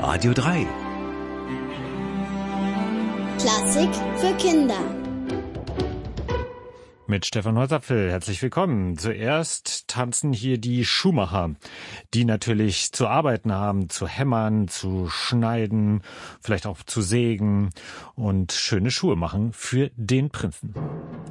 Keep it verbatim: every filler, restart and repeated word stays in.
Radio drei. Klassik für Kinder. Mit Stefan Holzapfel, herzlich willkommen. Zuerst tanzen hier die Schuhmacher, die natürlich zu arbeiten haben, zu hämmern, zu schneiden, vielleicht auch zu sägen und schöne Schuhe machen für den Prinzen.